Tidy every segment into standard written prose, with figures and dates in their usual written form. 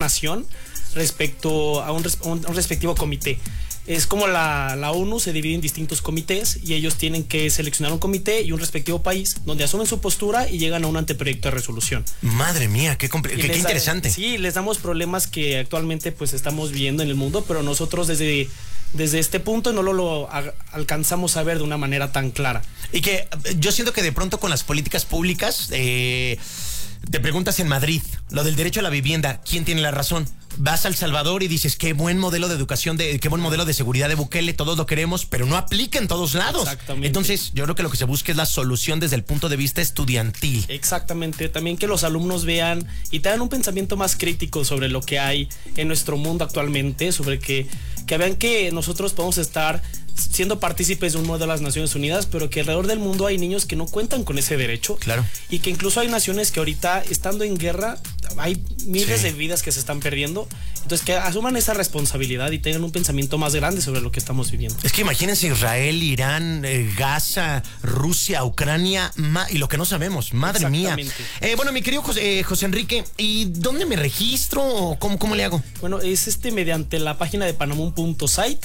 nación respecto a un respectivo comité. Es como la ONU se divide en distintos comités y ellos tienen que seleccionar un comité y un respectivo país donde asumen su postura y llegan a un anteproyecto de resolución. Madre mía, qué interesante. Sí, les damos problemas que actualmente pues estamos viviendo en el mundo, pero nosotros desde este punto no lo alcanzamos a ver de una manera tan clara. Y que yo siento que de pronto con las políticas públicas te preguntas en Madrid, lo del derecho a la vivienda, ¿quién tiene la razón? Vas a El Salvador y dices, qué buen modelo de educación, qué buen modelo de seguridad de Bukele, todos lo queremos, pero no aplica en todos lados. Exactamente. Entonces, yo creo que lo que se busca es la solución desde el punto de vista estudiantil. Exactamente, también que los alumnos vean y tengan un pensamiento más crítico sobre lo que hay en nuestro mundo actualmente, sobre que vean que nosotros podemos estar siendo partícipes de un modelo de las Naciones Unidas, pero que alrededor del mundo hay niños que no cuentan con ese derecho. Claro. Y que incluso hay naciones que ahorita, estando en guerra, hay miles de vidas que se están perdiendo. Entonces, que asuman esa responsabilidad y tengan un pensamiento más grande sobre lo que estamos viviendo. Es que imagínense Israel, Irán, Gaza, Rusia, Ucrania, y lo que no sabemos. Madre mía. Bueno, mi querido José Enrique, ¿y dónde me registro o cómo le hago? Bueno, es mediante la página de panamun.site.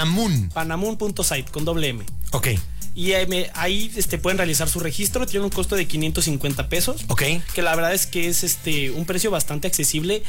Panamun.site, con doble M. Ok. Y ahí pueden realizar su registro, tiene un costo de 550 pesos. Ok. Que la verdad es que es un precio bastante accesible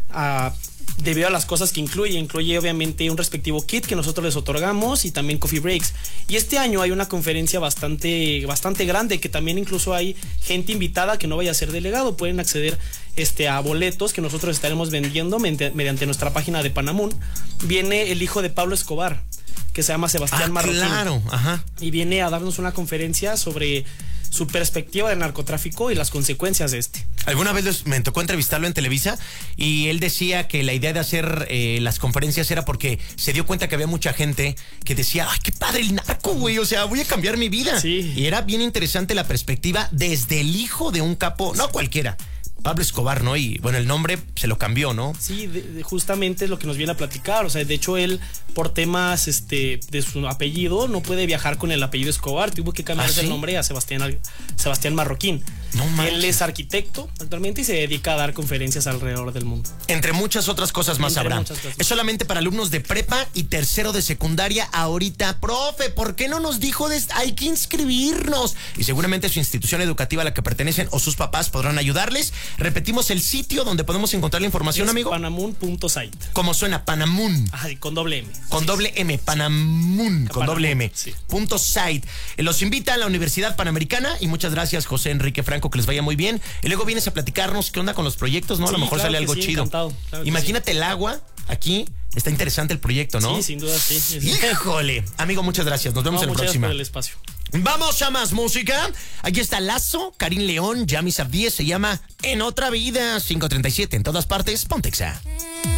debido a las cosas que incluye obviamente un respectivo kit que nosotros les otorgamos y también coffee breaks. Y este año hay una conferencia bastante grande que también incluso hay gente invitada que no vaya a ser delegado, pueden acceder a boletos que nosotros estaremos vendiendo mediante nuestra página de Panamun. Viene el hijo de Pablo Escobar, que se llama Sebastián Marroquín. Claro, ajá. Y viene a darnos una conferencia sobre su perspectiva del narcotráfico y las consecuencias de este. Alguna vez me tocó entrevistarlo en Televisa y él decía que la idea de hacer las conferencias era porque se dio cuenta que había mucha gente que decía, ¡ay, qué padre el narco, güey! O sea, voy a cambiar mi vida. Sí. Y era bien interesante la perspectiva desde el hijo de un capo, no cualquiera, Pablo Escobar, ¿no? Y bueno, el nombre se lo cambió, ¿no? Sí, justamente es lo que nos viene a platicar. O sea, de hecho, él, por temas de su apellido, no puede viajar con el apellido Escobar. Tuvo que cambiarse el nombre a Sebastián Marroquín. No manches. Él es arquitecto actualmente y se dedica a dar conferencias alrededor del mundo. Entre muchas otras cosas más habrá. Es solamente para alumnos de prepa y tercero de secundaria. Ahorita, profe, ¿por qué no nos dijo hay que inscribirnos? Y seguramente su institución educativa a la que pertenecen o sus papás podrán ayudarles. Repetimos el sitio donde podemos encontrar la información, amigo. Panamun.site. ¿Cómo suena? Panamun. Ajá, con doble M. Con doble M, Panamun, con doble M. Sí. .site. Los invita a la Universidad Panamericana y muchas gracias, José Enrique Franco, que les vaya muy bien. Y luego vienes a platicarnos qué onda con los proyectos, ¿no? Sí, a lo mejor claro sale algo chido. Claro. Imagínate el agua aquí. Está interesante el proyecto, ¿no? Sí, sin duda, sí. Híjole. Amigo, muchas gracias. Nos vemos en la próxima. Gracias por el espacio. Vamos a más música. Aquí está Lazo, Karim León, Yami Sabdiez. Se llama En Otra Vida. 5:37 en todas partes. Pontexa.